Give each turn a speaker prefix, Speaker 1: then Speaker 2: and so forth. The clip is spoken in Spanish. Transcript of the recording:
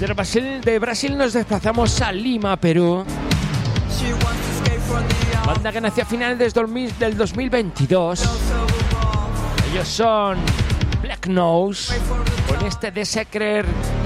Speaker 1: De Brasil nos desplazamos a Lima, Perú. Banda que nació a finales del 2022. Ellos son Black Nose con este The Secret